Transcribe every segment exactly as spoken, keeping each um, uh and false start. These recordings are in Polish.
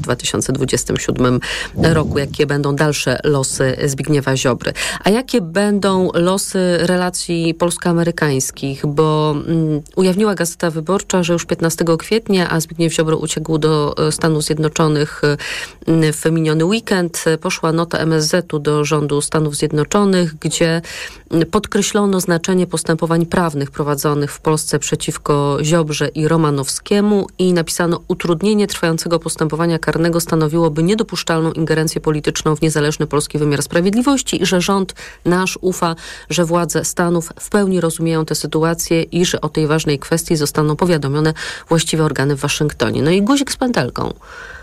dwa tysiące dwudziestym siódmym roku, jakie będą dalsze losy Zbigniewa Ziobry. A jakie będą losy relacji polsko-amerykańskich? Bo um, ujawniła Gazeta Wyborcza, że już piętnastego kwietnia, a Zbigniew Ziobro uciekł do Stanów Zjednoczonych um, w miniony weekend, poszła nota M S Z-u do rządu Stanów Zjednoczonych, gdzie podkreślono znaczenie postępowań prawnych prowadzonych w Polsce przeciwko Ziobrze i Romanowskiemu i napisano: utrudnienie trwającego postępowania karnego stanowiłoby niedopuszczalną ingerencję polityczną w niezależny polski wymiar sprawiedliwości i że rząd nasz ufa, że władze Stanów w pełni rozumieją tę sytuację i że o tej ważnej kwestii zostaną powiadomione właściwe organy w Waszyngtonie. No i guzik z pętelką.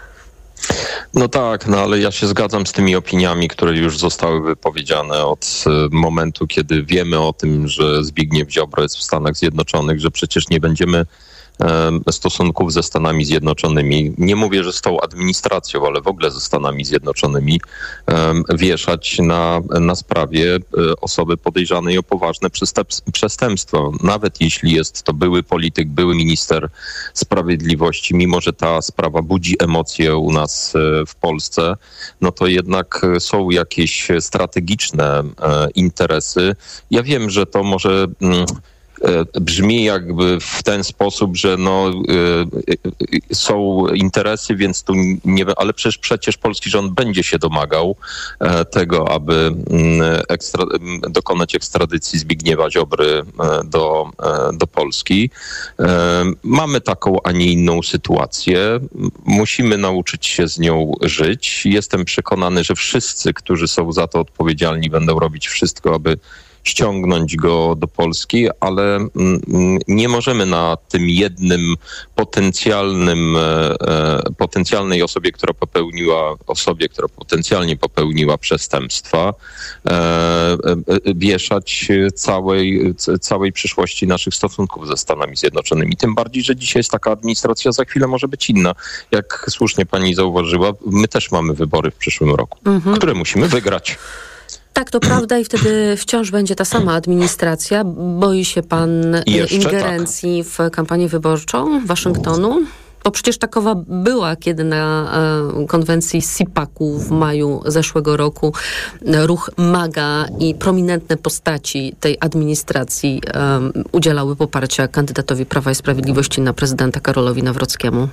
No tak, no ale ja się zgadzam z tymi opiniami, które już zostały wypowiedziane od momentu, kiedy wiemy o tym, że Zbigniew Ziobro jest w Stanach Zjednoczonych, że przecież nie będziemy stosunków ze Stanami Zjednoczonymi, nie mówię, że z tą administracją, ale w ogóle ze Stanami Zjednoczonymi, wieszać na, na sprawie osoby podejrzanej o poważne przestępstwo. Nawet jeśli jest to były polityk, były minister sprawiedliwości, mimo że ta sprawa budzi emocje u nas w Polsce, no to jednak są jakieś strategiczne interesy. Ja wiem, że to może brzmi jakby w ten sposób, że no, y, y, są interesy, więc tu nie, ale przecież, przecież polski rząd będzie się domagał e, tego, aby y, ekstra, y, dokonać ekstradycji Zbigniewa Ziobry y, do, y, do Polski. Y, mamy taką, a nie inną sytuację. Musimy nauczyć się z nią żyć. Jestem przekonany, że wszyscy, którzy są za to odpowiedzialni, będą robić wszystko, aby ściągnąć go do Polski, ale nie możemy na tym jednym potencjalnym, potencjalnej osobie, która popełniła, osobie, która potencjalnie popełniła przestępstwa, wieszać całej, całej przyszłości naszych stosunków ze Stanami Zjednoczonymi. Tym bardziej, że dzisiaj jest taka administracja, za chwilę może być inna. Jak słusznie pani zauważyła, my też mamy wybory w przyszłym roku, mhm. które musimy wygrać. Tak, to prawda i wtedy wciąż będzie ta sama administracja. Boi się pan Jeszcze ingerencji tak. w kampanię wyborczą Waszyngtonu? Bo przecież takowa była, kiedy na e, konwencji sipaku w maju zeszłego roku ruch MAGA i prominentne postaci tej administracji e, udzielały poparcia kandydatowi Prawa i Sprawiedliwości na prezydenta Karolowi Nawrockiemu.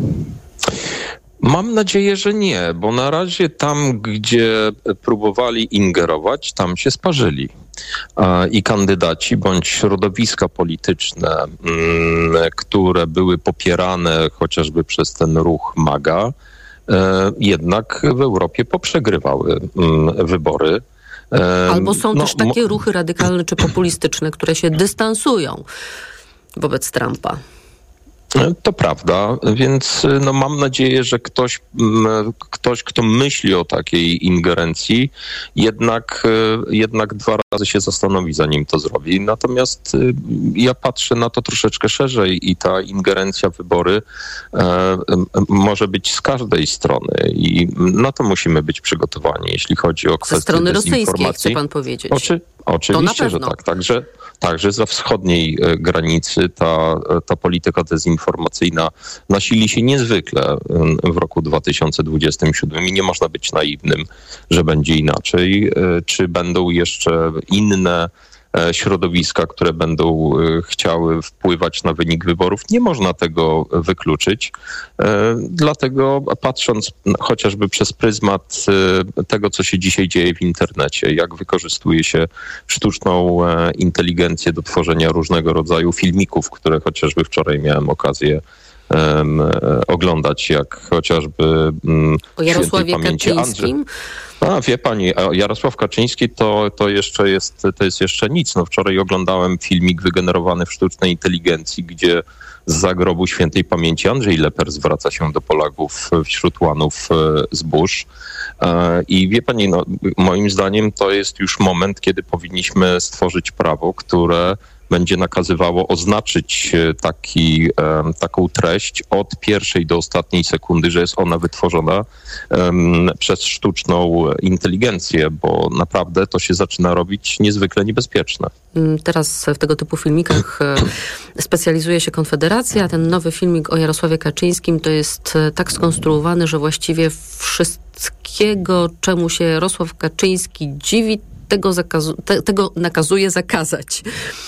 Mam nadzieję, że nie, bo na razie tam, gdzie próbowali ingerować, tam się sparzyli. I kandydaci bądź środowiska polityczne, które były popierane chociażby przez ten ruch MAGA, jednak w Europie poprzegrywały wybory. Albo są no, też takie ruchy radykalne czy populistyczne, które się dystansują wobec Trumpa. To prawda, więc no, mam nadzieję, że ktoś, ktoś, kto myśli o takiej ingerencji, jednak, jednak dwa razy się zastanowi, zanim to zrobi. Natomiast ja patrzę na to troszeczkę szerzej i ta ingerencja w wybory e, może być z każdej strony i na to musimy być przygotowani, jeśli chodzi o kwestię dezinformacji. Ze strony rosyjskiej, chce pan powiedzieć. Oczy, oczywiście, że tak. Także, także za wschodniej granicy ta, ta polityka dezinformacyjna nasili się niezwykle w roku dwa tysiące dwudziestym siódmym i nie można być naiwnym, że będzie inaczej. Czy będą jeszcze inne środowiska, które będą chciały wpływać na wynik wyborów? Nie można tego wykluczyć. Dlatego patrząc chociażby przez pryzmat tego, co się dzisiaj dzieje w internecie, jak wykorzystuje się sztuczną inteligencję do tworzenia różnego rodzaju filmików, które chociażby wczoraj miałem okazję Um, oglądać, jak chociażby um, o Jarosławie Kaczyńskim. A, wie pani, Jarosław Kaczyński to, to jeszcze jest, to jest jeszcze nic. No, wczoraj oglądałem filmik wygenerowany w sztucznej inteligencji, gdzie z zagrobu świętej pamięci Andrzej Leper zwraca się do Polaków wśród łanów zbóż. I wie pani, no, moim zdaniem to jest już moment, kiedy powinniśmy stworzyć prawo, które będzie nakazywało oznaczyć taki, taką treść od pierwszej do ostatniej sekundy, że jest ona wytworzona um, przez sztuczną inteligencję, bo naprawdę to się zaczyna robić niezwykle niebezpieczne. Teraz w tego typu filmikach specjalizuje się Konfederacja. Ten nowy filmik o Jarosławie Kaczyńskim to jest tak skonstruowany, że właściwie wszystkiego, czemu się Jarosław Kaczyński dziwi, Tego, zakazu, te, tego nakazuje zakazać.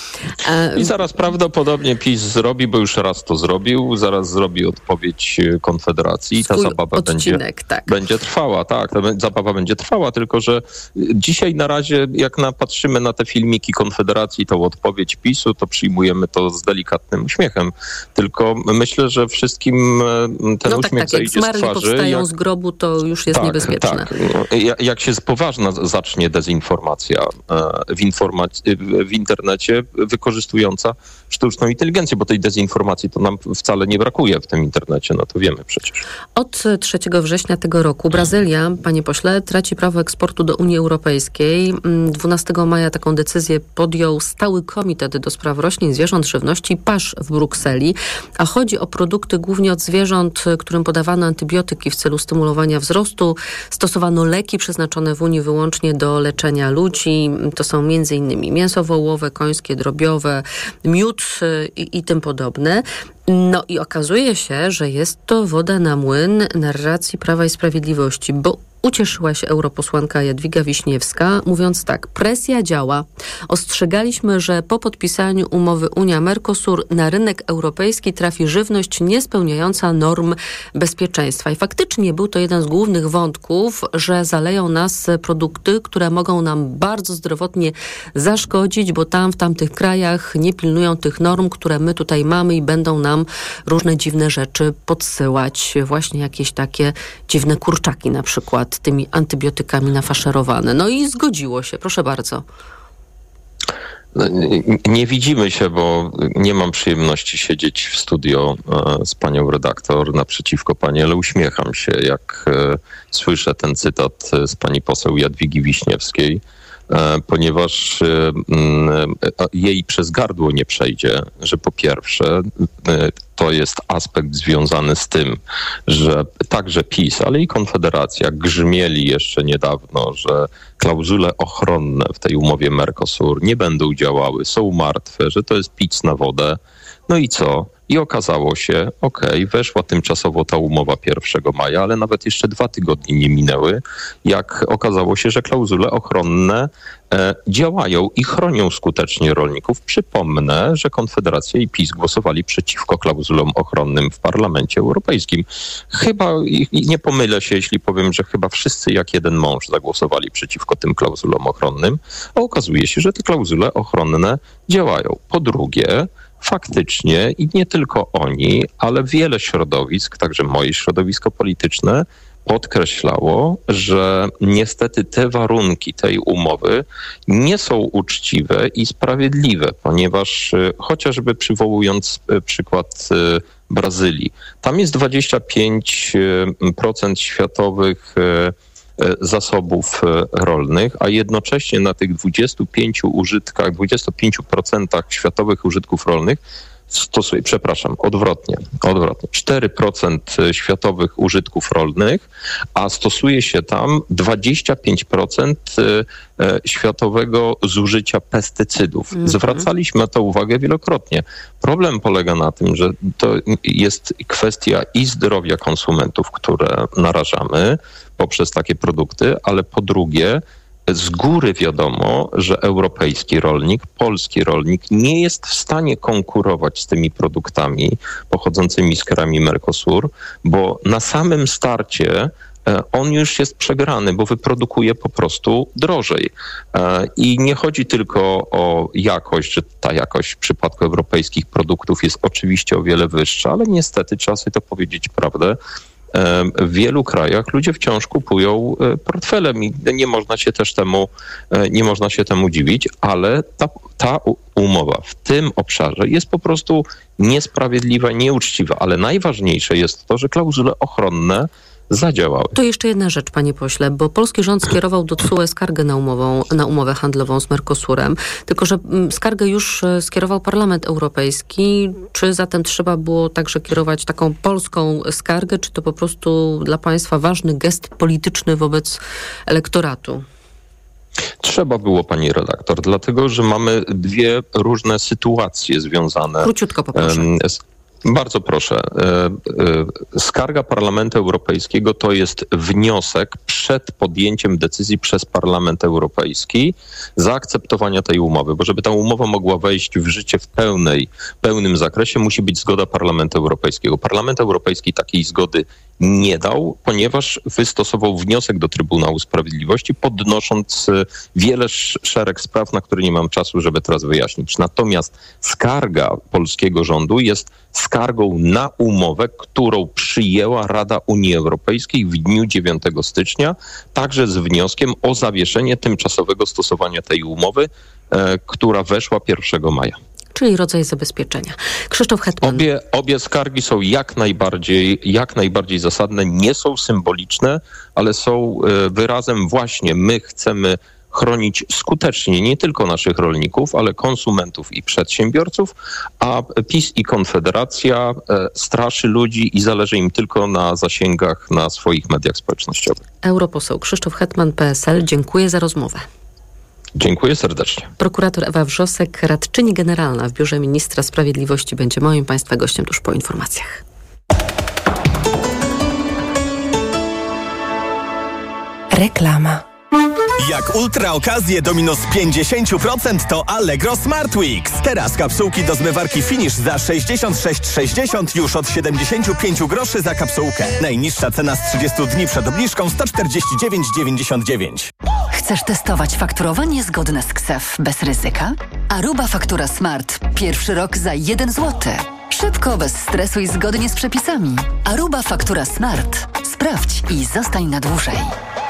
I zaraz prawdopodobnie PiS zrobi, bo już raz to zrobił, zaraz zrobi odpowiedź Konfederacji i ta zabawa będzie, tak. będzie trwała. Tak, ta zabawa będzie trwała, tylko że dzisiaj na razie, jak na, patrzymy na te filmiki Konfederacji, tą odpowiedź PiSu, to przyjmujemy to z delikatnym uśmiechem. Tylko myślę, że wszystkim ten no uśmiech tak, tak, zejdzie z twarzy. Jak zmarli powstają jak, z grobu, to już jest tak, niebezpieczne. Tak. Jak się poważna zacznie dezinformacja w, informacji, w internecie wykorzystująca sztuczną inteligencję, bo tej dezinformacji to nam wcale nie brakuje w tym internecie, no to wiemy przecież. Od trzeciego września tego roku Brazylia, panie pośle, traci prawo eksportu do Unii Europejskiej. dwunastego maja taką decyzję podjął Stały Komitet do Spraw Roślin, Zwierząt, Żywności, P A Ż w Brukseli, a chodzi o produkty głównie od zwierząt, którym podawano antybiotyki w celu stymulowania wzrostu. Stosowano leki przeznaczone w Unii wyłącznie do leczenia ludzi. To są między innymi mięso wołowe, końskie, drobiowe, miód i, i tym podobne. No i okazuje się, że jest to woda na młyn narracji Prawa i Sprawiedliwości, bo ucieszyła się europosłanka Jadwiga Wiśniewska, mówiąc tak: presja działa. Ostrzegaliśmy, że po podpisaniu umowy Unia-Mercosur na rynek europejski trafi żywność niespełniająca norm bezpieczeństwa. I faktycznie był to jeden z głównych wątków, że zaleją nas produkty, które mogą nam bardzo zdrowotnie zaszkodzić, bo tam w tamtych krajach nie pilnują tych norm, które my tutaj mamy i będą nam różne dziwne rzeczy podsyłać. Właśnie jakieś takie dziwne kurczaki na przykład, tymi antybiotykami nafaszerowane. No i zgodziło się, proszę bardzo. Nie, nie widzimy się, bo nie mam przyjemności siedzieć w studio e, z panią redaktor naprzeciwko pani, ale uśmiecham się, jak e, słyszę ten cytat z pani poseł Jadwigi Wiśniewskiej, e, ponieważ e, e, jej przez gardło nie przejdzie, że po pierwsze e, to jest aspekt związany z tym, że także PiS, ale i Konfederacja grzmieli jeszcze niedawno, że klauzule ochronne w tej umowie Mercosur nie będą działały, są martwe, że to jest pic na wodę. No i co? I okazało się, okej, okay, weszła tymczasowo ta umowa pierwszego maja, ale nawet jeszcze dwa tygodnie nie minęły, jak okazało się, że klauzule ochronne e, działają i chronią skutecznie rolników. Przypomnę, że Konfederacja i PiS głosowali przeciwko klauzulom ochronnym w Parlamencie Europejskim. Chyba, i nie pomylę się, jeśli powiem, że chyba wszyscy jak jeden mąż zagłosowali przeciwko tym klauzulom ochronnym, a okazuje się, że te klauzule ochronne działają. Po drugie, faktycznie i nie tylko oni, ale wiele środowisk, także moje środowisko polityczne, podkreślało, że niestety te warunki tej umowy nie są uczciwe i sprawiedliwe, ponieważ chociażby przywołując przykład Brazylii, tam jest dwadzieścia pięć procent światowych zasobów rolnych, a jednocześnie na tych dwudziestu pięciu użytkach, dwudziestu pięciu procentach światowych użytków rolnych stosuje, przepraszam, odwrotnie, odwrotnie, cztery procent światowych użytków rolnych, a stosuje się tam dwadzieścia pięć procent światowego zużycia pestycydów. Mm-hmm. Zwracaliśmy na to uwagę wielokrotnie. Problem polega na tym, że to jest kwestia i zdrowia konsumentów, które narażamy poprzez takie produkty, ale po drugie, z góry wiadomo, że europejski rolnik, polski rolnik nie jest w stanie konkurować z tymi produktami pochodzącymi z krajów Mercosur, bo na samym starcie on już jest przegrany, bo wyprodukuje po prostu drożej. I nie chodzi tylko o jakość, że ta jakość w przypadku europejskich produktów jest oczywiście o wiele wyższa, ale niestety trzeba sobie to powiedzieć prawdę. W wielu krajach ludzie wciąż kupują portfelem i nie można się też temu, nie można się temu dziwić, ale ta, ta umowa w tym obszarze jest po prostu niesprawiedliwa, nieuczciwa, ale najważniejsze jest to, że klauzule ochronne zadziałały. To jeszcze jedna rzecz, panie pośle, bo polski rząd skierował do T S U E skargę na, umową, na umowę handlową z Mercosurem, tylko że skargę już skierował Parlament Europejski. Czy zatem trzeba było także kierować taką polską skargę, czy to po prostu dla państwa ważny gest polityczny wobec elektoratu? Trzeba było, pani redaktor, dlatego że mamy dwie różne sytuacje związane. Króciutko poproszę. Z, bardzo proszę. Skarga Parlamentu Europejskiego to jest wniosek przed podjęciem decyzji przez Parlament Europejski zaakceptowania tej umowy, bo żeby ta umowa mogła wejść w życie w pełnej, pełnym zakresie, musi być zgoda Parlamentu Europejskiego. Parlament Europejski takiej zgody nie dał, ponieważ wystosował wniosek do Trybunału Sprawiedliwości, podnosząc wiele szereg spraw, na które nie mam czasu, żeby teraz wyjaśnić. Natomiast skarga polskiego rządu jest skargą na umowę, którą przyjęła Rada Unii Europejskiej w dniu dziewiątego stycznia, także z wnioskiem o zawieszenie tymczasowego stosowania tej umowy, e, która weszła pierwszego maja. Czyli rodzaj zabezpieczenia. Krzysztof Hetman. Obie, obie skargi są jak najbardziej, jak najbardziej zasadne, nie są symboliczne, ale są wyrazem właśnie my chcemy chronić skutecznie nie tylko naszych rolników, ale konsumentów i przedsiębiorców, a PiS i Konfederacja straszy ludzi i zależy im tylko na zasięgach na swoich mediach społecznościowych. Europoseł Krzysztof Hetman, P S L. Dziękuję za rozmowę. Dziękuję serdecznie. Prokurator Ewa Wrzosek, radczyni generalna w Biurze Ministra Sprawiedliwości, będzie moim państwa gościem tuż po informacjach. Reklama. Jak ultra okazje do minus pięćdziesiąt procent to Allegro Smart Weeks. Teraz kapsułki do zmywarki Finish za sześćdziesiąt sześć sześćdziesiąt już od siedemdziesiąt pięć groszy za kapsułkę. Najniższa cena z trzydziestu dni przed obniżką sto czterdzieści dziewięć dziewięćdziesiąt dziewięć. Chcesz testować fakturowanie zgodne z K S E F bez ryzyka? Aruba Faktura Smart. Pierwszy rok za jeden złoty. Szybko, bez stresu i zgodnie z przepisami. Aruba Faktura Smart. Sprawdź i zostań na dłużej.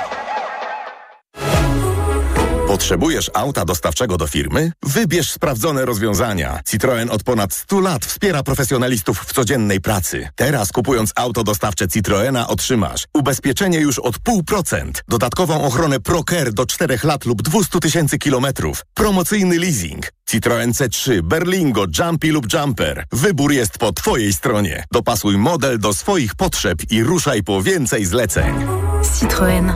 Potrzebujesz auta dostawczego do firmy? Wybierz sprawdzone rozwiązania. Citroen od ponad stu lat wspiera profesjonalistów w codziennej pracy. Teraz kupując auto dostawcze Citroena otrzymasz ubezpieczenie już od pół procent, dodatkową ochronę ProCare do czterech lat lub dwieście tysięcy kilometrów, promocyjny leasing. Citroen C trzy, Berlingo, Jumpy lub Jumper. Wybór jest po twojej stronie. Dopasuj model do swoich potrzeb i ruszaj po więcej zleceń. Citroen.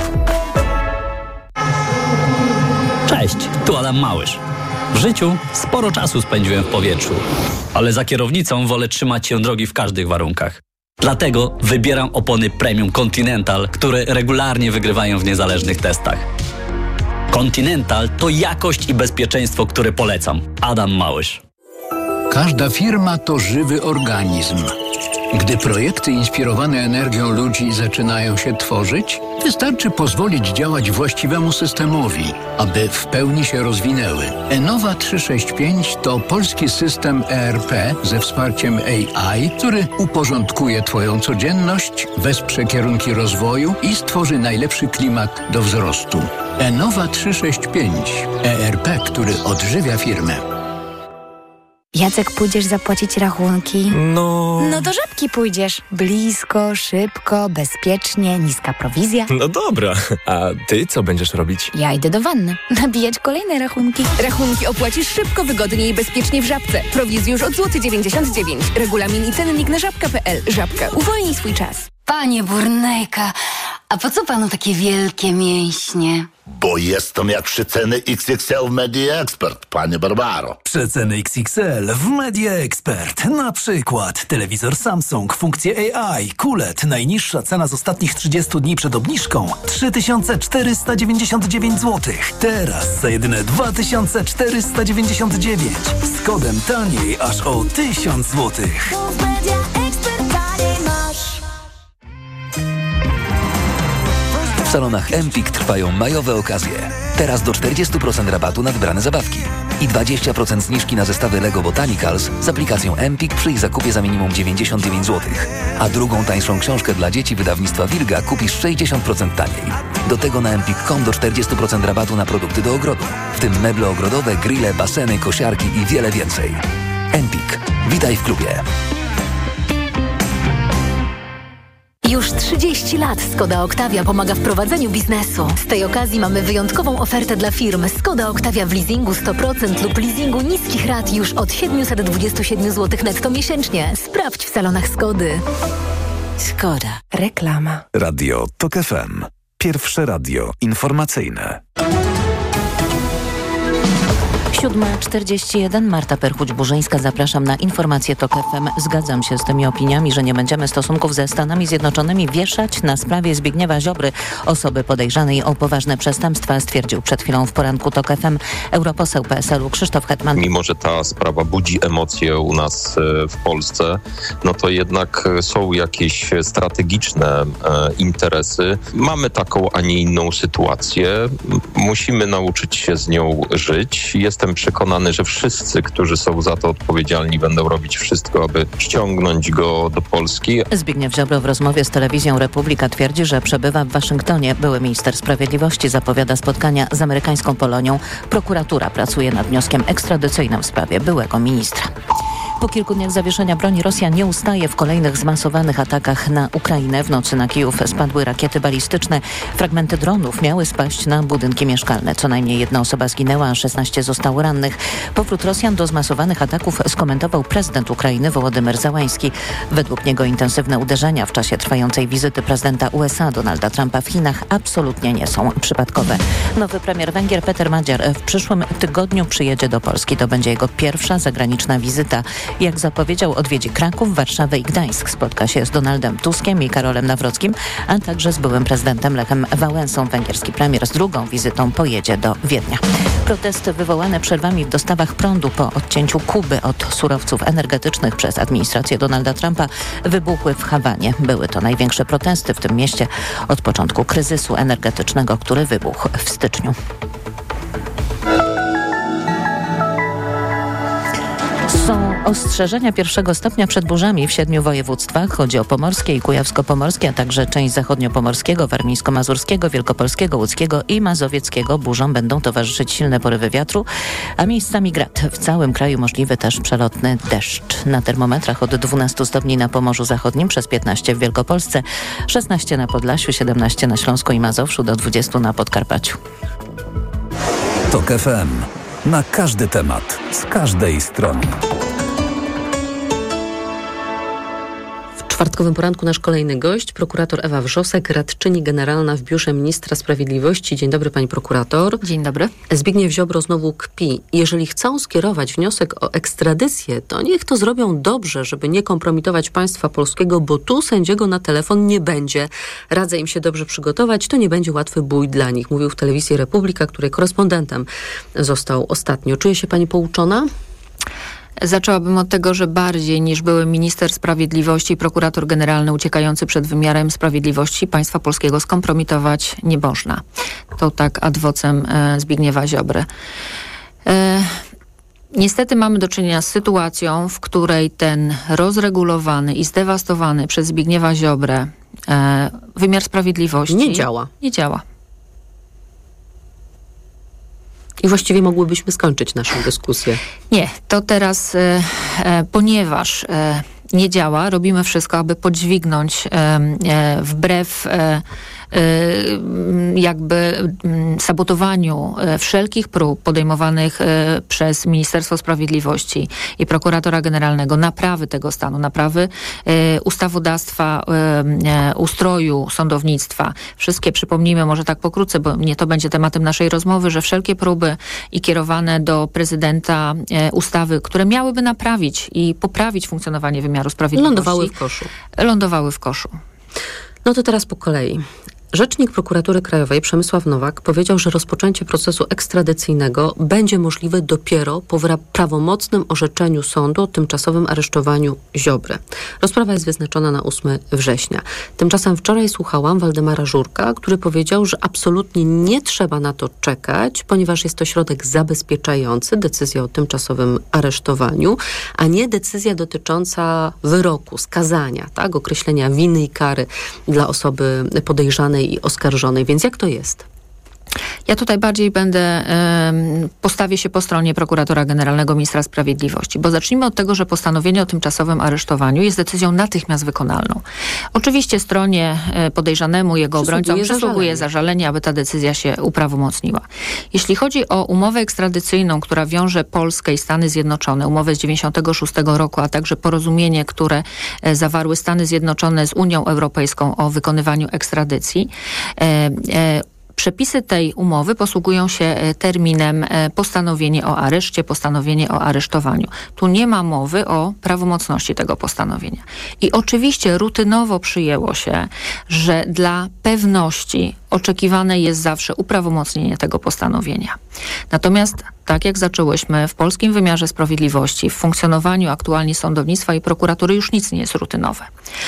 Cześć, tu Adam Małysz. W życiu sporo czasu spędziłem w powietrzu, ale za kierownicą wolę trzymać się drogi w każdych warunkach. Dlatego wybieram opony Premium Continental, które regularnie wygrywają w niezależnych testach. Continental to jakość i bezpieczeństwo, które polecam. Adam Małysz. Każda firma to żywy organizm. Gdy projekty inspirowane energią ludzi zaczynają się tworzyć, wystarczy pozwolić działać właściwemu systemowi, aby w pełni się rozwinęły. Enova trzysta sześćdziesiąt pięć to polski system E R P ze wsparciem A I, który uporządkuje Twoją codzienność, wesprze kierunki rozwoju i stworzy najlepszy klimat do wzrostu. Enova trzysta sześćdziesiąt pięć. E R P, który odżywia firmę. Jacek, pójdziesz zapłacić rachunki? No... No do Żabki pójdziesz. Blisko, szybko, bezpiecznie, niska prowizja. No dobra, a ty co będziesz robić? Ja idę do wanny. Nabijać kolejne rachunki. Rachunki opłacisz szybko, wygodnie i bezpiecznie w Żabce. Prowizji już od złoty dziewięćdziesiąt dziewięć. Regulamin i cennik na żabka kropka pe el. Żabka. Uwolnij swój czas. Panie Burnejka, a po co panu takie wielkie mięśnie? Bo jestem jak przeceny X X L w Media Expert, panie Barbaro. Przeceny X X L w Media Expert. Na przykład telewizor Samsung, funkcje A I, Q L E D. Najniższa cena z ostatnich trzydziestu dni przed obniżką trzy tysiące czterysta dziewięćdziesiąt dziewięć złotych. Teraz za jedyne dwa tysiące czterysta dziewięćdziesiąt dziewięć. Z kodem taniej aż o tysiąc złotych. W salonach Empik trwają majowe okazje. Teraz do czterdzieści procent rabatu na wybrane zabawki i dwadzieścia procent zniżki na zestawy Lego Botanicals z aplikacją Empik przy ich zakupie za minimum dziewięćdziesiąt dziewięć złotych. A drugą tańszą książkę dla dzieci wydawnictwa Wilga kupisz sześćdziesiąt procent taniej. Do tego na empik kropka com do czterdzieści procent rabatu na produkty do ogrodu, w tym meble ogrodowe, grille, baseny, kosiarki i wiele więcej. Empik. Witaj w klubie. Już trzydzieści lat Skoda Octavia pomaga w prowadzeniu biznesu. Z tej okazji mamy wyjątkową ofertę dla firm. Skoda Octavia w leasingu sto procent lub leasingu niskich rat już od siedemset dwadzieścia siedem złotych netto miesięcznie. Sprawdź w salonach Skody. Skoda. Reklama. Radio Tok F M. Pierwsze radio informacyjne. siódma czterdzieści jeden. Marta Perchuć-Burzyńska. Zapraszam na informację Tok F M. Zgadzam się z tymi opiniami, że nie będziemy stosunków ze Stanami Zjednoczonymi wieszać na sprawie Zbigniewa Ziobry, osoby podejrzanej o poważne przestępstwa, stwierdził przed chwilą w poranku Tok F M europoseł P S L u Krzysztof Hetman. Mimo że ta sprawa budzi emocje u nas w Polsce, no to jednak są jakieś strategiczne interesy. Mamy taką, a nie inną sytuację. Musimy nauczyć się z nią żyć. Jestem przekonany, że wszyscy, którzy są za to odpowiedzialni, będą robić wszystko, aby ściągnąć go do Polski. Zbigniew Ziobro w rozmowie z telewizją Republika twierdzi, że przebywa w Waszyngtonie. Były minister sprawiedliwości zapowiada spotkania z amerykańską Polonią. Prokuratura pracuje nad wnioskiem ekstradycyjnym w sprawie byłego ministra. Po kilku dniach zawieszenia broni Rosja nie ustaje w kolejnych zmasowanych atakach na Ukrainę. W nocy na Kijów spadły rakiety balistyczne. Fragmenty dronów miały spaść na budynki mieszkalne. Co najmniej jedna osoba zginęła, a szesnaście zostało rannych. Powrót Rosjan do zmasowanych ataków skomentował prezydent Ukrainy Wołodymyr Zełański. Według niego intensywne uderzenia w czasie trwającej wizyty prezydenta U S A Donalda Trumpa w Chinach absolutnie nie są przypadkowe. Nowy premier Węgier Peter Magyar w przyszłym tygodniu przyjedzie do Polski. To będzie jego pierwsza zagraniczna wizyta. Jak zapowiedział, odwiedzi Kraków, Warszawę i Gdańsk. Spotka się z Donaldem Tuskiem i Karolem Nawrockim, a także z byłym prezydentem Lechem Wałęsą. Węgierski premier z drugą wizytą pojedzie do Wiednia. Protesty wywołane przerwami w dostawach prądu po odcięciu Kuby od surowców energetycznych przez administrację Donalda Trumpa wybuchły w Hawanie. Były to największe protesty w tym mieście od początku kryzysu energetycznego, który wybuchł w styczniu. Są ostrzeżenia pierwszego stopnia przed burzami w siedmiu województwach. Chodzi o pomorskie i kujawsko-pomorskie, a także część zachodniopomorskiego, warmińsko-mazurskiego, wielkopolskiego, łódzkiego i mazowieckiego. Burzom będą towarzyszyć silne porywy wiatru, a miejscami grad. W całym kraju możliwy też przelotny deszcz. Na termometrach od dwunastu stopni na Pomorzu Zachodnim, przez piętnaście w Wielkopolsce, szesnaście na Podlasiu, siedemnaście na Śląsku i Mazowszu, do dwudziestu na Podkarpaciu. Tok F M. Na każdy temat, z każdej strony. W czwartkowym poranku nasz kolejny gość, prokurator Ewa Wrzosek, radczyni generalna w Biurze Ministra Sprawiedliwości. Dzień dobry, pani prokurator. Dzień dobry. Zbigniew Ziobro znowu kpi. Jeżeli chcą skierować wniosek o ekstradycję, to niech to zrobią dobrze, żeby nie kompromitować państwa polskiego, bo tu sędziego na telefon nie będzie. Radzę im się dobrze przygotować, to nie będzie łatwy bój dla nich, mówił w telewizji Republika, której korespondentem został ostatnio. Czuje się pani pouczona? Zaczęłabym od tego, że bardziej niż były minister sprawiedliwości i prokurator generalny uciekający przed wymiarem sprawiedliwości państwa polskiego skompromitować nie można. To tak ad vocem e, Zbigniewa Ziobry. E, Niestety mamy do czynienia z sytuacją, w której ten rozregulowany i zdewastowany przez Zbigniewa Ziobrę e, wymiar sprawiedliwości nie działa. Nie działa. I właściwie mogłybyśmy skończyć naszą dyskusję. Nie, to teraz, e, e, ponieważ e, nie działa, robimy wszystko, aby podźwignąć e, e, wbrew e, jakby sabotowaniu wszelkich prób podejmowanych przez Ministerstwo Sprawiedliwości i prokuratora generalnego naprawy tego stanu, naprawy ustawodawstwa, ustroju sądownictwa. Wszystkie, przypomnijmy może tak pokrótce, bo nie to będzie tematem naszej rozmowy, że wszelkie próby i kierowane do prezydenta ustawy, które miałyby naprawić i poprawić funkcjonowanie wymiaru sprawiedliwości, lądowały w koszu. Lądowały w koszu. No to teraz po kolei. Rzecznik Prokuratury Krajowej Przemysław Nowak powiedział, że rozpoczęcie procesu ekstradycyjnego będzie możliwe dopiero po prawomocnym orzeczeniu sądu o tymczasowym aresztowaniu Ziobry. Rozprawa jest wyznaczona na ósmego września. Tymczasem wczoraj słuchałam Waldemara Żurka, który powiedział, że absolutnie nie trzeba na to czekać, ponieważ jest to środek zabezpieczający, decyzja o tymczasowym aresztowaniu, a nie decyzja dotycząca wyroku, skazania, tak, określenia winy i kary dla osoby podejrzanej i oskarżonej. Więc jak to jest? Ja tutaj bardziej będę, postawię się po stronie prokuratora generalnego, ministra sprawiedliwości, bo zacznijmy od tego, że postanowienie o tymczasowym aresztowaniu jest decyzją natychmiast wykonalną. Oczywiście stronie podejrzanemu, jego obrońcom przysługuje zażalenie, aby ta decyzja się uprawomocniła. Jeśli chodzi o umowę ekstradycyjną, która wiąże Polskę i Stany Zjednoczone, umowę z dziewięćdziesiątego szóstego roku, a także porozumienie, które zawarły Stany Zjednoczone z Unią Europejską o wykonywaniu ekstradycji, przepisy tej umowy posługują się terminem postanowienie o areszcie, postanowienie o aresztowaniu. Tu nie ma mowy o prawomocności tego postanowienia. I oczywiście rutynowo przyjęło się, że dla pewności oczekiwane jest zawsze uprawomocnienie tego postanowienia. Natomiast, tak jak zaczęłyśmy, w polskim wymiarze sprawiedliwości, w funkcjonowaniu aktualnie sądownictwa i prokuratury już nic nie jest rutynowe.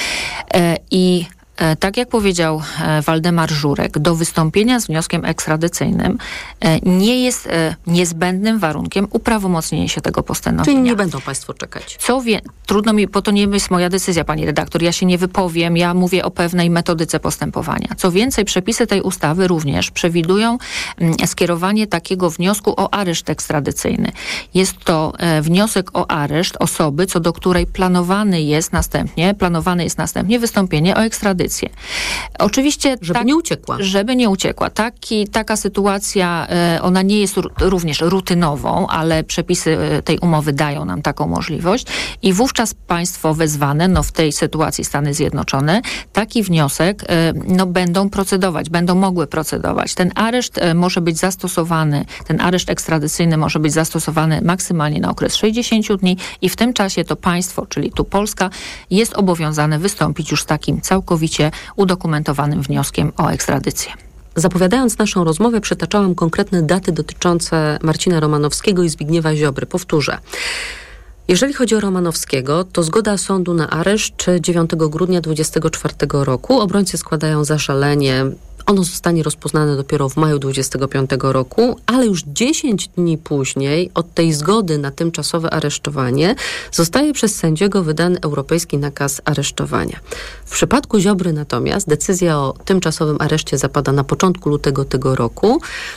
I tak jak powiedział Waldemar Żurek, do wystąpienia z wnioskiem ekstradycyjnym nie jest niezbędnym warunkiem uprawomocnienie się tego postanowienia. Czyli nie będą państwo czekać. Co wie, trudno mi, bo to nie jest moja decyzja, pani redaktor, ja się nie wypowiem, ja mówię o pewnej metodyce postępowania. Co więcej, przepisy tej ustawy również przewidują skierowanie takiego wniosku o areszt ekstradycyjny. Jest to wniosek o areszt osoby, co do której planowany jest następnie, planowane jest następnie wystąpienie o ekstradycję. Oczywiście, żeby tak, nie uciekła. Żeby nie uciekła. Taki, taka sytuacja, ona nie jest również rutynową, ale przepisy tej umowy dają nam taką możliwość i wówczas państwo wezwane, no w tej sytuacji Stany Zjednoczone, taki wniosek no będą procedować, będą mogły procedować. Ten areszt może być zastosowany, ten areszt ekstradycyjny może być zastosowany maksymalnie na okres sześćdziesiąt dni i w tym czasie to państwo, czyli tu Polska, jest obowiązane wystąpić już z takim całkowicie udokumentowanym wnioskiem o ekstradycję. Zapowiadając naszą rozmowę, przytaczałam konkretne daty dotyczące Marcina Romanowskiego i Zbigniewa Ziobry. Powtórzę. Jeżeli chodzi o Romanowskiego, to zgoda sądu na areszt dziewiątego grudnia dwudziestego czwartego roku. Obrońcy składają zażalenie. Ono zostanie rozpoznane dopiero w maju dwudziestego piątego roku, ale już dziesięć dni później od tej zgody na tymczasowe aresztowanie zostaje przez sędziego wydany europejski nakaz aresztowania. W przypadku Ziobry natomiast decyzja o tymczasowym areszcie zapada na początku lutego tego roku.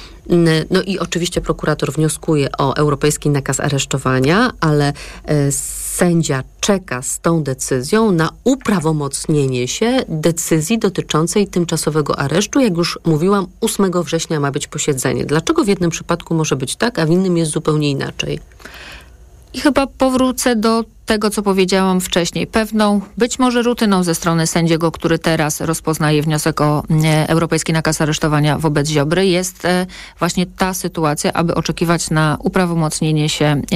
No i oczywiście prokurator wnioskuje o europejski nakaz aresztowania, ale e, sędzia czeka z tą decyzją na uprawomocnienie się decyzji dotyczącej tymczasowego aresztu. Jak już mówiłam, ósmego września ma być posiedzenie. Dlaczego w jednym przypadku może być tak, a w innym jest zupełnie inaczej? I chyba powrócę do tego, co powiedziałam wcześniej. Pewną, być może rutyną ze strony sędziego, który teraz rozpoznaje wniosek o e, europejski nakaz aresztowania wobec Ziobry, jest e, właśnie ta sytuacja, aby oczekiwać na uprawomocnienie się e,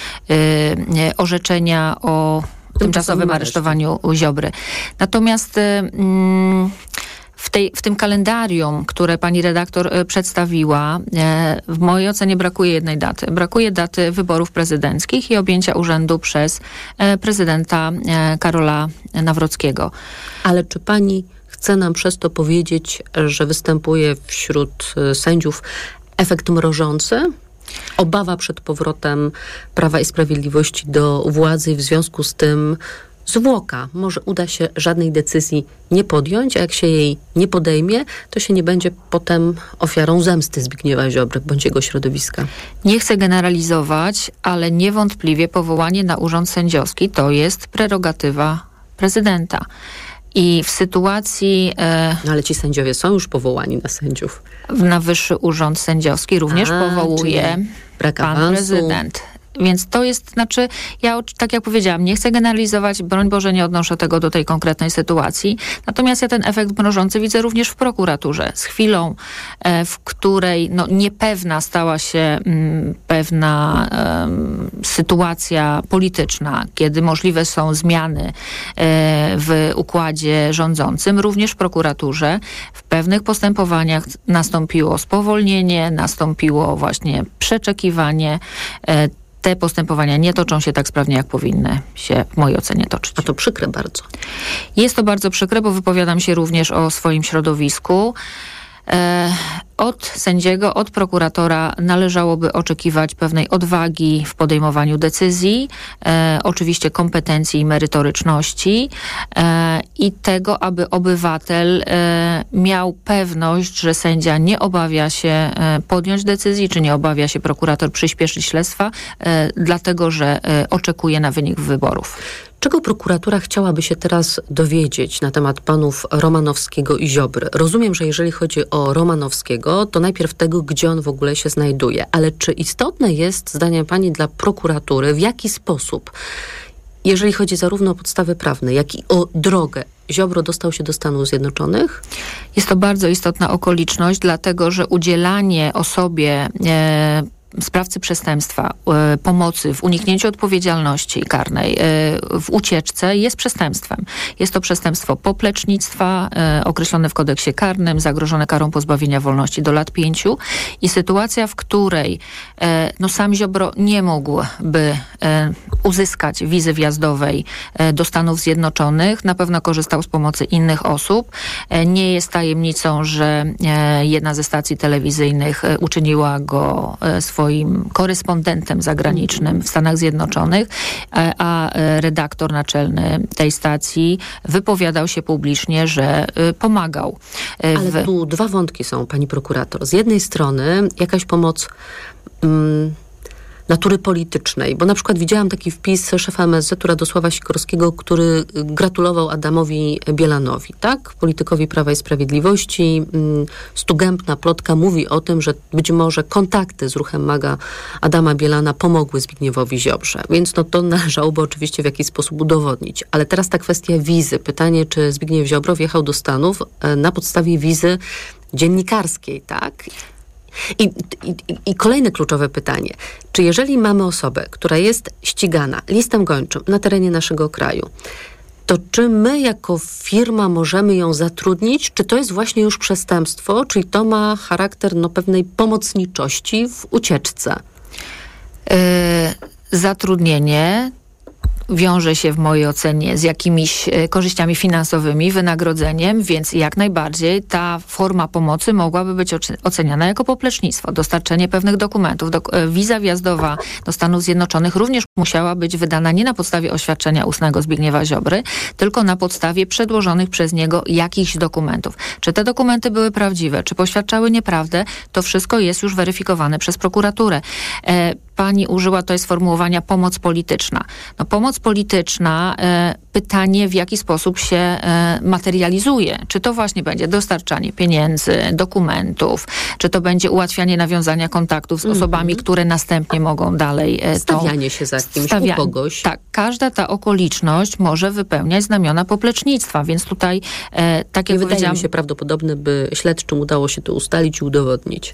e, orzeczenia o tymczasowym aresztowaniu Ziobry. Natomiast e, mm, W, tej, w tym kalendarium, które pani redaktor e, przedstawiła, e, w mojej ocenie brakuje jednej daty. Brakuje daty wyborów prezydenckich i objęcia urzędu przez e, prezydenta e, Karola Nawrockiego. Ale czy pani chce nam przez to powiedzieć, że występuje wśród sędziów efekt mrożący? Obawa przed powrotem Prawa i Sprawiedliwości do władzy i w związku z tym zwłoka. Może uda się żadnej decyzji nie podjąć, a jak się jej nie podejmie, to się nie będzie potem ofiarą zemsty Zbigniewa Ziobry bądź jego środowiska. Nie chcę generalizować, ale niewątpliwie powołanie na urząd sędziowski to jest prerogatywa prezydenta. I w sytuacji... E, no ale ci sędziowie są już powołani na sędziów. Na wyższy urząd sędziowski również a, powołuje pan awansu. Prezydent. Więc to jest, znaczy, ja tak jak powiedziałam, nie chcę generalizować, broń Boże, nie odnoszę tego do tej konkretnej sytuacji. Natomiast ja ten efekt mrożący widzę również w prokuraturze. Z chwilą, e, w której no, niepewna stała się m, pewna e, sytuacja polityczna, kiedy możliwe są zmiany e, w układzie rządzącym, również w prokuraturze w pewnych postępowaniach nastąpiło spowolnienie, nastąpiło właśnie przeczekiwanie. E, Te postępowania nie toczą się tak sprawnie, jak powinny się w mojej ocenie toczyć. A to przykre bardzo. Jest to bardzo przykre, bo wypowiadam się również o swoim środowisku. Od sędziego, od prokuratora należałoby oczekiwać pewnej odwagi w podejmowaniu decyzji, e, oczywiście kompetencji i merytoryczności e, i tego, aby obywatel e, miał pewność, że sędzia nie obawia się e, podjąć decyzji, czy nie obawia się prokurator przyspieszyć śledztwa, e, dlatego, że e, oczekuje na wynik wyborów. Czego prokuratura chciałaby się teraz dowiedzieć na temat panów Romanowskiego i Ziobry? Rozumiem, że jeżeli chodzi o Romanowskiego, to najpierw tego, gdzie on w ogóle się znajduje. Ale czy istotne jest, zdaniem pani, dla prokuratury, w jaki sposób, jeżeli chodzi zarówno o podstawy prawne, jak i o drogę, Ziobro dostał się do Stanów Zjednoczonych? Jest to bardzo istotna okoliczność, dlatego że udzielanie osobie e, sprawcy przestępstwa e, pomocy w uniknięciu odpowiedzialności karnej, e, w ucieczce jest przestępstwem. Jest to przestępstwo poplecznictwa, e, określone w kodeksie karnym, zagrożone karą pozbawienia wolności do lat pięciu i sytuacja, w której e, no sam Ziobro nie mógłby e, uzyskać wizy wjazdowej e, do Stanów Zjednoczonych, na pewno korzystał z pomocy innych osób. E, nie jest tajemnicą, że e, jedna ze stacji telewizyjnych e, uczyniła go e, swoim swoim korespondentem zagranicznym w Stanach Zjednoczonych, a redaktor naczelny tej stacji wypowiadał się publicznie, że pomagał. Ale w... tu dwa wątki są, pani prokurator. Z jednej strony jakaś pomoc mm, natury politycznej, bo na przykład widziałam taki wpis szefa M S Z-u Radosława Sikorskiego, który gratulował Adamowi Bielanowi, tak? Politykowi Prawa i Sprawiedliwości. Stugębna plotka mówi o tym, że być może kontakty z ruchem MAGA Adama Bielana pomogły Zbigniewowi Ziobrze, więc no to należałoby oczywiście w jakiś sposób udowodnić. Ale teraz ta kwestia wizy. Pytanie, czy Zbigniew Ziobro wjechał do Stanów na podstawie wizy dziennikarskiej, tak? I, i, I kolejne kluczowe pytanie. Czy jeżeli mamy osobę, która jest ścigana listem gończym na terenie naszego kraju, to czy my jako firma możemy ją zatrudnić? Czy to jest właśnie już przestępstwo? Czyli to ma charakter no, pewnej pomocniczości w ucieczce? Yy, zatrudnienie wiąże się w mojej ocenie z jakimiś korzyściami finansowymi, wynagrodzeniem, więc jak najbardziej ta forma pomocy mogłaby być oceniana jako poplecznictwo. Dostarczenie pewnych dokumentów. Do, wiza wjazdowa do Stanów Zjednoczonych również musiała być wydana nie na podstawie oświadczenia ustnego Zbigniewa Ziobry, tylko na podstawie przedłożonych przez niego jakichś dokumentów. Czy te dokumenty były prawdziwe, czy poświadczały nieprawdę, to wszystko jest już weryfikowane przez prokuraturę. E, Pani użyła tutaj sformułowania pomoc polityczna. No, pomoc polityczna, e, pytanie w jaki sposób się e, materializuje. Czy to właśnie będzie dostarczanie pieniędzy, dokumentów, czy to będzie ułatwianie nawiązania kontaktów z mm-hmm. osobami, które następnie mogą dalej e, to... Stawianie się za kimś stawia- u kogoś. Tak, każda ta okoliczność może wypełniać znamiona poplecznictwa, więc tutaj e, tak jak Nie wydaje powiedziałam... mi się prawdopodobne, by śledczym udało się to ustalić i udowodnić.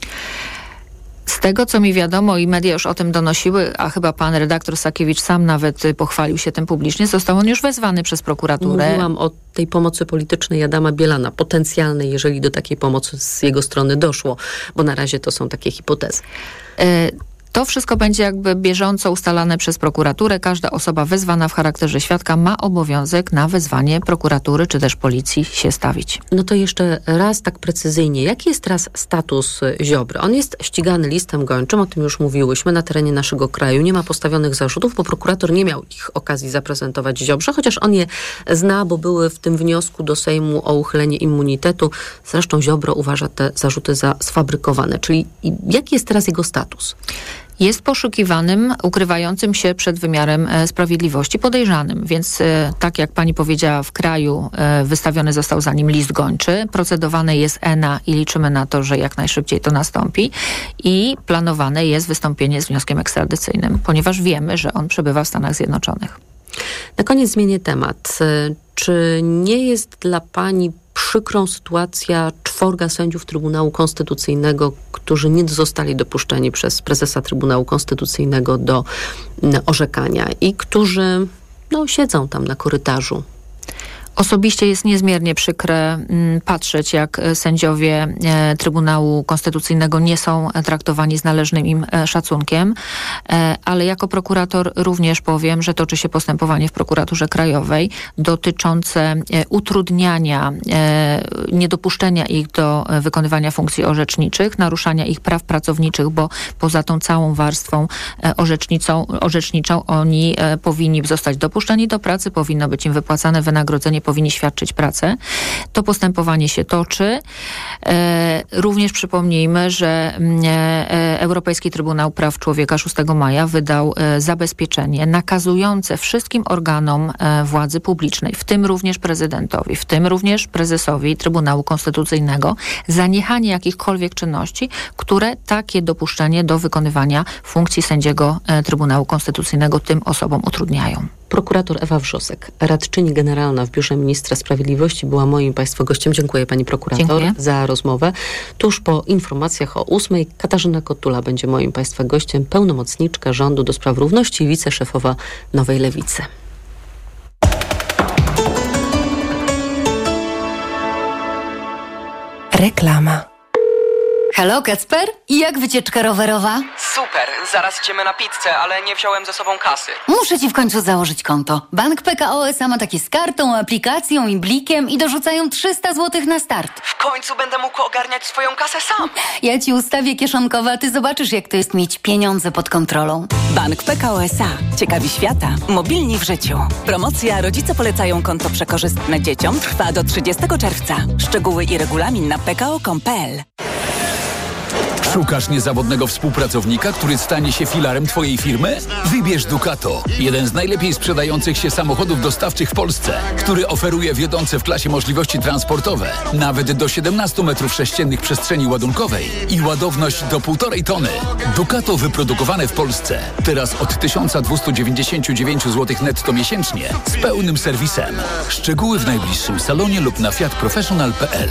Z tego, co mi wiadomo i media już o tym donosiły, a chyba pan redaktor Sakiewicz sam nawet pochwalił się tym publicznie, został on już wezwany przez prokuraturę. Mówiłam o tej pomocy politycznej Adama Bielana, potencjalnej, jeżeli do takiej pomocy z jego strony doszło, bo na razie to są takie hipotezy. Y- To wszystko będzie jakby bieżąco ustalane przez prokuraturę. Każda osoba wezwana w charakterze świadka ma obowiązek na wezwanie prokuratury czy też policji się stawić. No to jeszcze raz tak precyzyjnie. Jaki jest teraz status Ziobry? On jest ścigany listem gończym, o tym już mówiłyśmy, na terenie naszego kraju. Nie ma postawionych zarzutów, bo prokurator nie miał ich okazji zaprezentować Ziobrze, chociaż on je zna, bo były w tym wniosku do Sejmu o uchylenie immunitetu. Zresztą Ziobro uważa te zarzuty za sfabrykowane. Czyli jaki jest teraz jego status? Jest poszukiwanym, ukrywającym się przed wymiarem e, sprawiedliwości podejrzanym. Więc e, tak jak pani powiedziała, w kraju e, wystawiony został za nim list gończy. Procedowane jest E N A i liczymy na to, że jak najszybciej to nastąpi. I planowane jest wystąpienie z wnioskiem ekstradycyjnym, ponieważ wiemy, że on przebywa w Stanach Zjednoczonych. Na koniec zmienię temat. Czy nie jest dla pani przykrą sytuacja czworga sędziów Trybunału Konstytucyjnego, którzy nie zostali dopuszczeni przez prezesa Trybunału Konstytucyjnego do orzekania i którzy no, siedzą tam na korytarzu? Osobiście jest niezmiernie przykre m, patrzeć, jak sędziowie e, Trybunału Konstytucyjnego nie są traktowani z należnym im e, szacunkiem, e, ale jako prokurator również powiem, że toczy się postępowanie w prokuraturze krajowej dotyczące e, utrudniania, e, niedopuszczenia ich do e, wykonywania funkcji orzeczniczych, naruszania ich praw pracowniczych, bo poza tą całą warstwą e, orzecznicą, orzeczniczą oni e, powinni zostać dopuszczeni do pracy, powinno być im wypłacane wynagrodzenie, powinni świadczyć pracę. To postępowanie się toczy. E, również przypomnijmy, że e, Europejski Trybunał Praw Człowieka szóstego maja wydał e, zabezpieczenie nakazujące wszystkim organom e, władzy publicznej, w tym również prezydentowi, w tym również prezesowi Trybunału Konstytucyjnego, zaniechanie jakichkolwiek czynności, które takie dopuszczenie do wykonywania funkcji sędziego e, Trybunału Konstytucyjnego tym osobom utrudniają. Prokurator Ewa Wrzosek, radczyni generalna w Biurze Ministra Sprawiedliwości, była moim Państwa gościem. Dziękuję Pani Prokurator Dziękuję. za rozmowę. Tuż po informacjach o ósmej Katarzyna Kotula będzie moim Państwa gościem, pełnomocniczka rządu do spraw równości i wiceszefowa Nowej Lewicy. Reklama. Halo, Kacper? I jak wycieczka rowerowa? Super, zaraz idziemy na pizzę, ale nie wziąłem ze sobą kasy. Muszę ci w końcu założyć konto. Bank P K O S A ma takie z kartą, aplikacją i blikiem i dorzucają trzysta złotych na start. W końcu będę mógł ogarniać swoją kasę sam. Ja ci ustawię kieszonkowe, a ty zobaczysz, jak to jest mieć pieniądze pod kontrolą. Bank P K O S A. Ciekawi świata. Mobilni w życiu. Promocja Rodzice polecają konto przekorzystne dzieciom trwa do trzydziestego czerwca. Szczegóły i regulamin na p k o kropka com kropka p l. Szukasz niezawodnego współpracownika, który stanie się filarem Twojej firmy? Wybierz Ducato, jeden z najlepiej sprzedających się samochodów dostawczych w Polsce, który oferuje wiodące w klasie możliwości transportowe, nawet do siedemnaście metrów sześciennych przestrzeni ładunkowej i ładowność do półtorej tony. Ducato wyprodukowane w Polsce, teraz od tysiąc dwieście dziewięćdziesiąt dziewięć złotych netto miesięcznie, z pełnym serwisem. Szczegóły w najbliższym salonie lub na fiat professional kropka p l.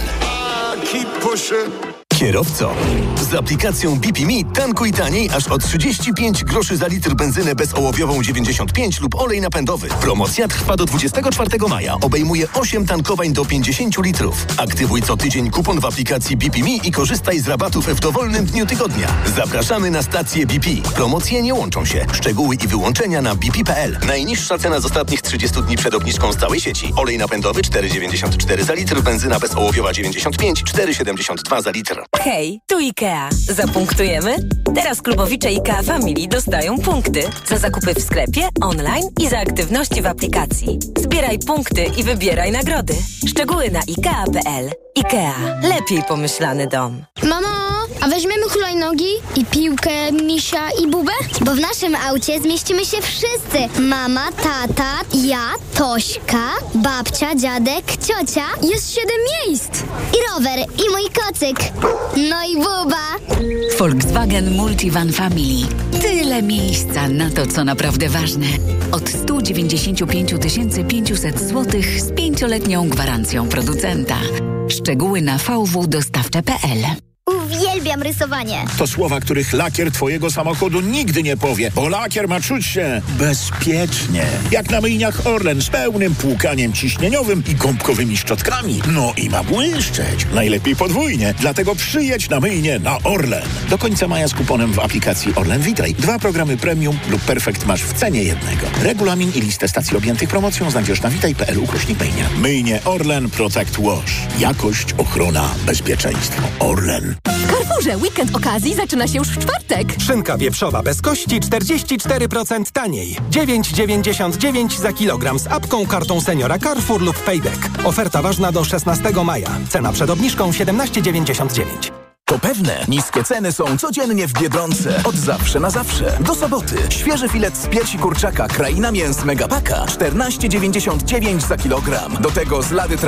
Kierowco, z aplikacją B P Me tankuj taniej aż o trzydzieści pięć groszy za litr benzynę bezołowiową dziewięćdziesiąt pięć lub olej napędowy. Promocja trwa do dwudziestego czwartego maja. Obejmuje osiem tankowań do pięćdziesiąt litrów. Aktywuj co tydzień kupon w aplikacji B P Me i korzystaj z rabatów w dowolnym dniu tygodnia. Zapraszamy na stację B P. Promocje nie łączą się. Szczegóły i wyłączenia na b p kropka p l. Najniższa cena z ostatnich trzydziestu dni przed obniżką z całej sieci. Olej napędowy cztery dziewięćdziesiąt cztery za litr, benzyna bezołowiowa dziewięćdziesiąt pięć, cztery siedemdziesiąt dwa za litr. Hej, tu IKEA. Zapunktujemy? Teraz klubowicze IKEA Family dostają punkty za zakupy w sklepie, online i za aktywności w aplikacji. Zbieraj punkty i wybieraj nagrody. Szczegóły na ikea kropka p l. IKEA. Lepiej pomyślany dom. Mamo, a weźmiemy hulajnogi i piłkę, misia i bubę? Bo w naszym aucie zmieścimy się wszyscy. Mama, tata, ja, Tośka, babcia, dziadek, ciocia. Jest siedem miejsc. I rower, i mój kocyk. No i buba. Volkswagen Multivan Family. Tyle miejsca na to, co naprawdę ważne. Od sto dziewięćdziesiąt pięć tysięcy pięćset złotych z pięcioletnią gwarancją producenta. Szczegóły na v w dostawcze kropka p l. Uwielbiam rysowanie. To słowa, których lakier twojego samochodu nigdy nie powie, bo lakier ma czuć się bezpiecznie. Jak na myjniach Orlen z pełnym płukaniem ciśnieniowym i gąbkowymi szczotkami. No i ma błyszczeć. Najlepiej podwójnie. Dlatego przyjedź na myjnię na Orlen. Do końca maja z kuponem w aplikacji Orlen Witaj. Dwa programy premium lub perfekt masz w cenie jednego. Regulamin i listę stacji objętych promocją znajdziesz na witaj kropka p l ukośnik myjnia. Myjnie Orlen Protect Wash. Jakość, ochrona, bezpieczeństwo. Orlen. W Carrefourze weekend okazji zaczyna się już w czwartek. Szynka wieprzowa bez kości czterdzieści cztery procent taniej. dziewięć dziewięćdziesiąt dziewięć za kilogram z apką, kartą seniora Carrefour lub Payback. Oferta ważna do szesnastego maja. Cena przed obniżką siedemnaście dziewięćdziesiąt dziewięć. To pewne, niskie ceny są codziennie w Biedronce. Od zawsze na zawsze. Do soboty. Świeży filet z piersi kurczaka Kraina Mięs Megapaka czternaście dziewięćdziesiąt dziewięć za kilogram. Do tego z lady